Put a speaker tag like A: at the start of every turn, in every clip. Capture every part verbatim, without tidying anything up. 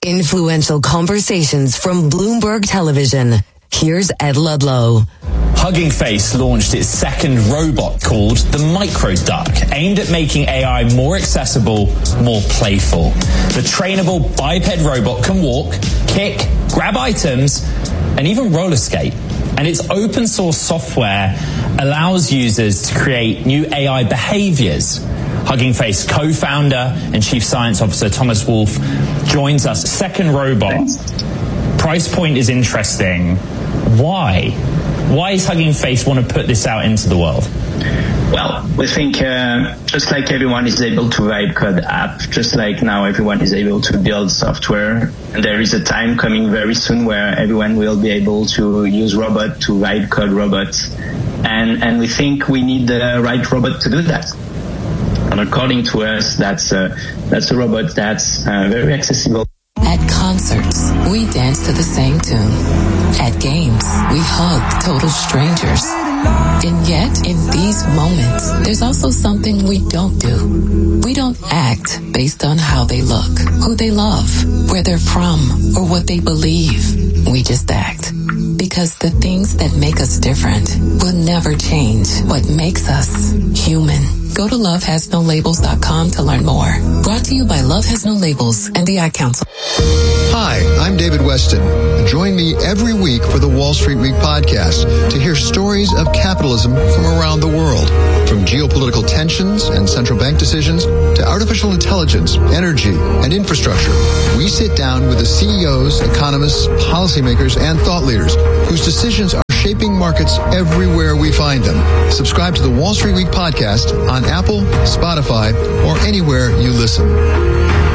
A: Influential conversations from Bloomberg Television. Here's Ed Ludlow.
B: Hugging Face launched its second robot called the MicroDuck, aimed at making A I more accessible, more playful. The trainable biped robot can walk, kick, grab items, and even roller skate. And its open source software allows users to create new A I behaviors. Hugging Face co-founder and chief science officer Thomas Wolfe joins us. Second robot. Price point is interesting. Why? Why does Hugging Face want to put this out into the world?
C: Well, we think uh, just like everyone is able to write code app, just like now everyone is able to build software, and there is a time coming very soon where everyone will be able to use robot to write code robots. And, and we think we need the right robot to do that. And according to us, that's a, that's a robot that's uh, very accessible.
D: At concerts, we dance to the same tune. At games, we hug total strangers. And yet, in these moments, there's also something we don't do. We don't act based on how they look, who they love, where they're from, or what they believe. We just act. Because the things that make us different will never change what makes us human. Go to love has no labels dot com to learn more. Brought to you by Love Has No Labels and the Ad Council.
E: Hi, I'm David Weston. Join me every week for the Wall Street Week podcast to hear stories of capitalism from around the world. From geopolitical tensions and central bank decisions to artificial intelligence, energy, and infrastructure, we sit down with the C E Os, economists, policymakers, and thought leaders whose decisions are shaping markets everywhere we find them. Subscribe to the Wall Street Week podcast on Apple, Spotify, or anywhere you listen.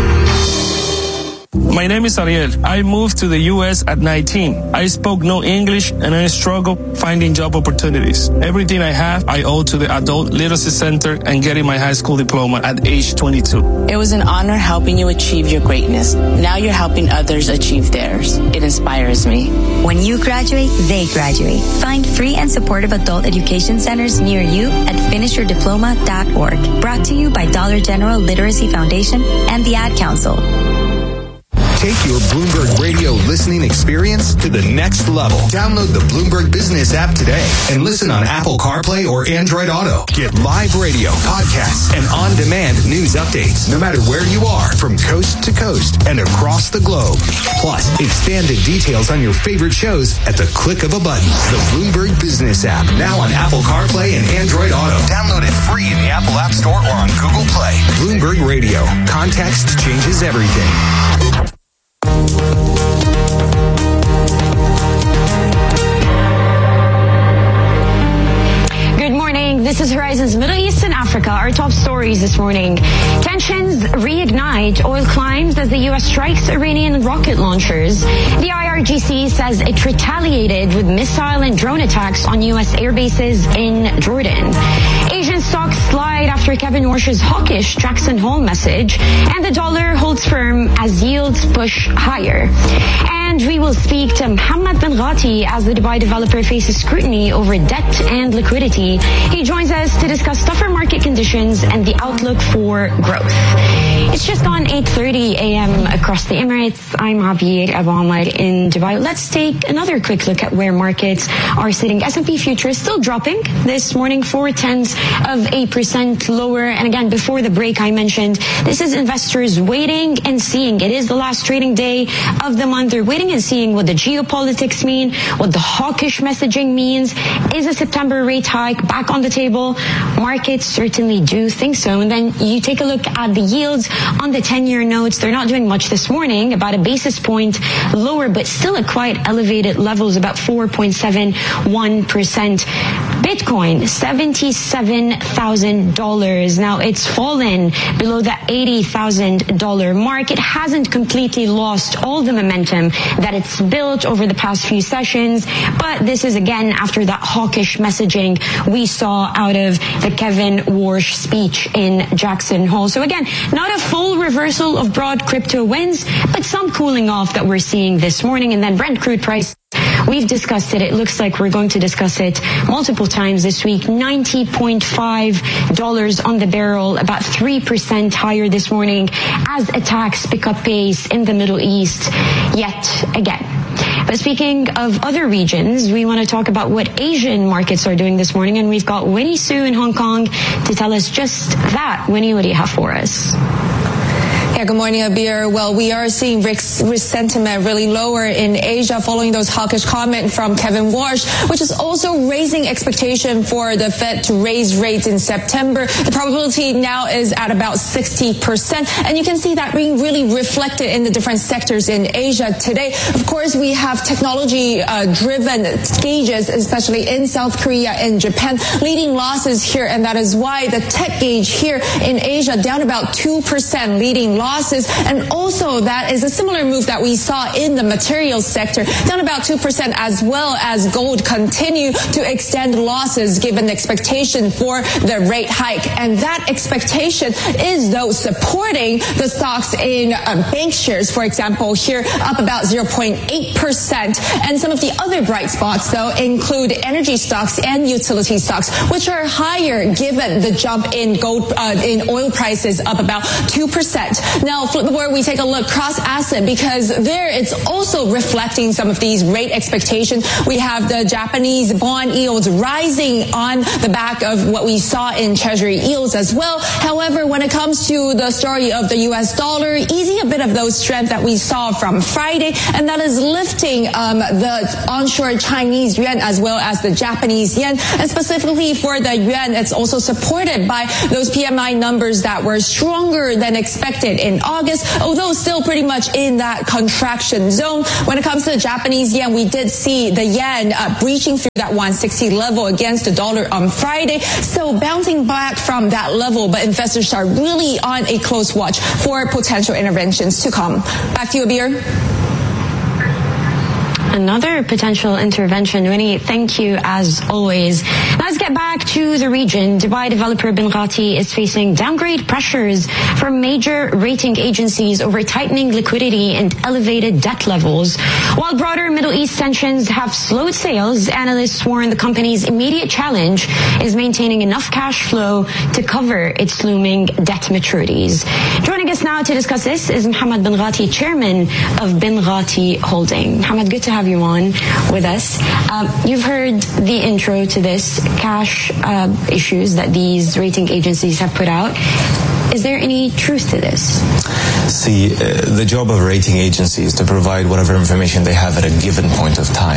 F: My name is Ariel. I moved to the U S at nineteen. I spoke no English and I struggled finding job opportunities. Everything I have, I owe to the Adult Literacy Center and getting my high school diploma at age twenty-two.
G: It was an honor helping you achieve your greatness. Now you're helping others achieve theirs. It inspires me.
H: When you graduate, they graduate. Find free and supportive adult education centers near you at finish your diploma dot org. Brought to you by Dollar General Literacy Foundation and the Ad Council.
I: Take your Bloomberg Radio listening experience to the next level. Download the Bloomberg Business app today and listen on Apple CarPlay or Android Auto. Get live radio, podcasts, and on-demand news updates no matter where you are from coast to coast and across the globe. Plus, expanded details on your favorite shows at the click of a button. The Bloomberg Business app, now on Apple CarPlay and Android Auto. Download it free in the Apple App Store or on Google Play. Bloomberg Radio. Context changes everything.
J: This is Horizons Middle East and Africa. Our top stories this morning. Tensions reignite. Oil climbs as the U S strikes Iranian rocket launchers. The I R G C says it retaliated with missile and drone attacks on U S air bases in Jordan. Asian stocks slide after Kevin Warsh's hawkish Jackson Hole message. And the dollar holds firm as yields push higher. And we will speak to Mohammed bin Ghati as the Dubai developer faces scrutiny over debt and liquidity. He joins us to discuss tougher market conditions and the outlook for growth. It's just gone eight thirty a.m. across the Emirates. I'm Abir Abu Amar in Dubai. Let's take another quick look at where markets are sitting. S and P futures still dropping this morning, four tenths of a percent lower. And again, before the break, I mentioned this is investors waiting and seeing. It is the last trading day of the month. They're waiting and seeing what the geopolitics mean, what the hawkish messaging means. Is a September rate hike back on the table? Markets certainly do think so. And then you take a look at the yields on the ten-year notes. They're not doing much this morning, about a basis point lower, but still at quite elevated levels, about four point seven one percent. Bitcoin, seventy-seven thousand dollars. Now it's fallen below the eighty thousand dollars mark. It hasn't completely lost all the momentum that it's built over the past few sessions, but this is again after that hawkish messaging we saw out of the Kevin Warsh speech in Jackson Hole. So again, not a full reversal of broad crypto wins, but some cooling off that we're seeing this morning. And then Brent crude price We've discussed it. It looks like we're going to discuss it multiple times this week. ninety point five dollars on the barrel, about three percent higher this morning as attacks pick up pace in the Middle East yet again. But speaking of other regions, we want to talk about what Asian markets are doing this morning, and we've got Winnie Su in Hong Kong to tell us just that. Winnie, what do you have for us?
K: Yeah, good morning, Abir. Well, we are seeing risk, risk sentiment really lower in Asia following those hawkish comments from Kevin Walsh, which is also raising expectation for the Fed to raise rates in September. The probability now is at about sixty percent, and you can see that being really reflected in the different sectors in Asia today. Of course, we have technology-driven uh, gauges, especially in South Korea and Japan, leading losses here, and that is why the tech gauge here in Asia down about two percent, leading losses. And also that is a similar move that we saw in the materials sector, down about two percent, as well as gold continue to extend losses given the expectation for the rate hike. And that expectation is, though, supporting the stocks in uh, bank shares, for example, here up about zero point eight percent. And some of the other bright spots, though, include energy stocks and utility stocks, which are higher given the jump in gold, uh, in oil prices up about two percent. Now, flip the board, we take a look cross-asset, because there it's also reflecting some of these rate expectations. We have the Japanese bond yields rising on the back of what we saw in Treasury yields as well. However, when it comes to the story of the U S dollar, easing a bit of those strength that we saw from Friday, and that is lifting um, the onshore Chinese yuan as well as the Japanese yen. And specifically for the yuan, it's also supported by those P M I numbers that were stronger than expected in August, although still pretty much in that contraction zone. When it comes to the Japanese yen, we did see the yen uh, breaching through that one sixty level against the dollar on Friday. So bouncing back from that level, but investors are really on a close watch for potential interventions to come. Back to you, Abir.
J: Another potential intervention. Winnie, thank you as always. Now let's get back to the region. Dubai developer Binghatti is facing downgrade pressures from major rating agencies over tightening liquidity and elevated debt levels. While broader Middle East tensions have slowed sales, analysts warn the company's immediate challenge is maintaining enough cash flow to cover its looming debt maturities. Joining us now to discuss this is Mohammed Binghatti, chairman of Binghatti Holding. Mohammed, good to have you on with us. Um, you've heard the intro to this, cash uh, issues that these rating agencies have put out. Is there any truth to this?
L: See, uh, the job of a rating agency is to provide whatever information they have at a given point of time.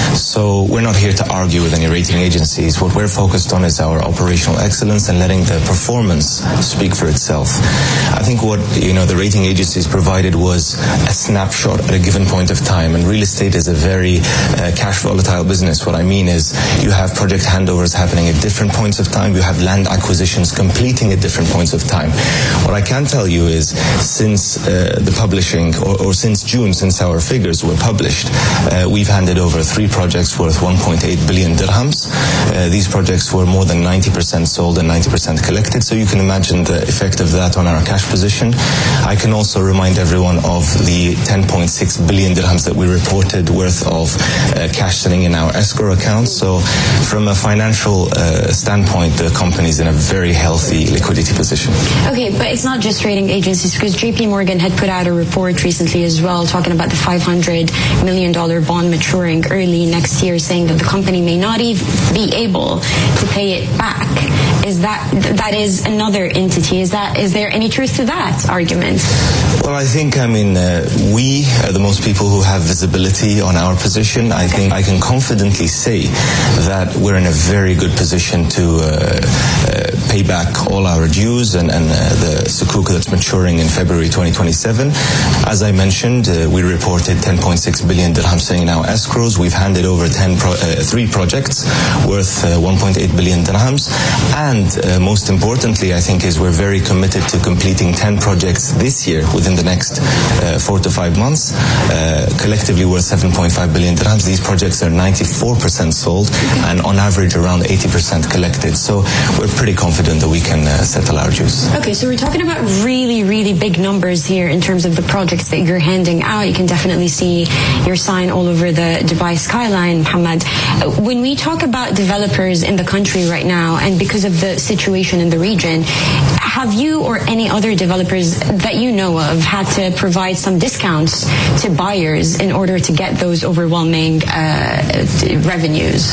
L: So we're not here to argue with any rating agencies. What we're focused on is our operational excellence and letting the performance speak for itself. I think what, you know, the rating agencies provided was a snapshot at a given point of time, and real estate is a very uh, cash volatile business. What I mean is you have project handovers happening at different points of time. You have land acquisitions completing at different points of time. What I can tell you is since uh, the publishing, or, or since June, since our figures were published, uh, we've handed over three projects worth one point eight billion dirhams. Uh, these projects were more than ninety percent sold and ninety percent collected, so you can imagine the effect of that on our cash position. I can also remind everyone of the ten point six billion dirhams that we reported worth of uh, cash sitting in our escrow accounts. So from a financial uh, standpoint, the company is in a very healthy liquidity position.
J: Okay, but it's not just rating agencies, because J P Morgan had put out a report recently as well talking about the five hundred million dollars bond maturing early next year, saying that the company may not even be able to pay it back. Is that that is another entity? Is that is there any truth to that argument?
L: Well, I think, I mean, uh, we are the most people who have visibility on our position. I think I can confidently say that we're in a very good position to uh, uh, pay back all our dues and, and uh, the sukuk that's maturing in February twenty twenty-seven. As I mentioned, uh, we reported ten point six billion dirhams sitting in our escrows. We've handed over ten pro- uh, three projects worth uh, one point eight billion dirhams. And uh, most importantly, I think, is we're very committed to completing ten projects this year within the next uh, four to five months, uh, collectively worth seven point five billion dirhams. These projects are ninety-four percent sold and on average around eighty percent collected. So we're pretty confident that we can uh, settle our dues.
J: Okay, so we're talking about really, really big numbers here in terms of the projects that you're handing out. You can definitely see your sign all over the Dubai skyline, Mohammed. When we talk about developers in the country right now, and because of the situation in the region, have you or any other developers that you know of had to provide some discounts to buyers in order to get those overwhelming uh, revenues?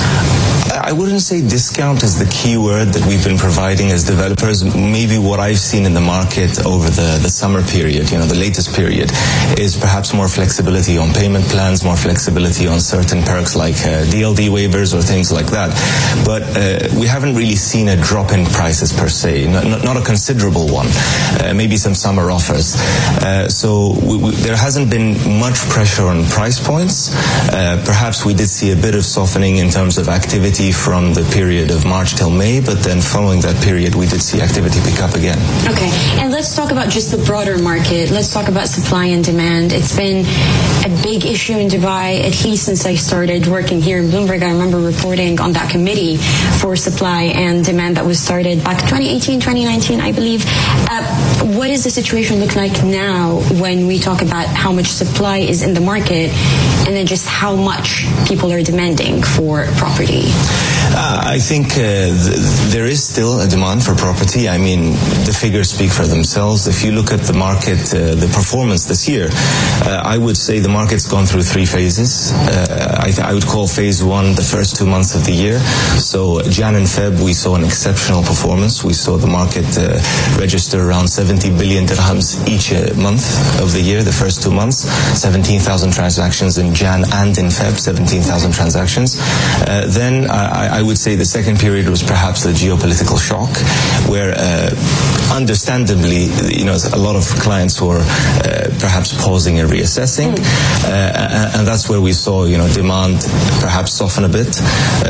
L: I wouldn't say discount is the key word that we've been providing as developers. Maybe what I've seen in the market over the, the summer period, you know, the latest period, is perhaps more flexibility on payment plans, more flexibility on certain perks like uh, D L D waivers or things like that. But uh, we haven't really seen a drop in prices per se, not, not, not a considerable one, uh, maybe some summer offers. Uh, so we, we, there hasn't been much pressure on price points. Uh, perhaps we did see a bit of softening in terms of activity from the period of March till May, but then following that period we did see activity pick up again.
J: Okay, and let's talk about just the broader market. Let's talk about supply and demand. It's been a big issue in Dubai, at least since I started working here in Bloomberg. I remember reporting on that committee for supply and demand that was started back twenty eighteen, twenty nineteen, I believe. Uh, what does the situation look like now when we talk about how much supply is in the market and then just how much people are demanding for property?
L: Uh, I think uh, th- there is still a demand for property. I mean, the figures speak for themselves. If you look at the market, uh, the performance this year, uh, I would say the market's gone through three phases. Uh, I, th- I would call phase one the first two months of the year. So Jan and Feb, we saw an exceptional performance. We saw the market uh, register around seventy billion dirhams each uh, month of the year, the first two months. seventeen thousand transactions in Jan and in Feb, seventeen thousand transactions. Uh, then I, I would say the second period was perhaps the geopolitical shock, where uh, understandably, you know, a lot of clients were uh, perhaps pausing and reassessing, uh, and that's where we saw, you know, demand perhaps soften a bit. Uh,